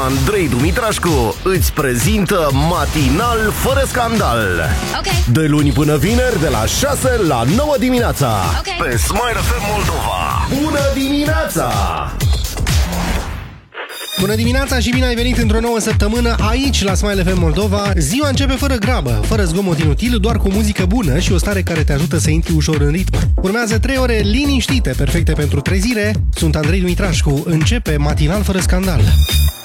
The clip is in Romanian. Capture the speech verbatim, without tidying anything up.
Andrei Dumitrașcu îți prezintă Matinal fără scandal. Ok. De luni până vineri, de la șase la nouă dimineața. Ok. Pe Smile F M Moldova. Bună dimineața! Bună dimineața și bine ai venit într-o nouă săptămână aici la Smile F M Moldova. Ziua începe fără grabă, fără zgomot inutil, doar cu muzică bună și o stare care te ajută să intri ușor în ritm. Urmează trei ore liniștite, perfecte pentru trezire. Sunt Andrei Dumitrașcu, începe Matinal fără scandal.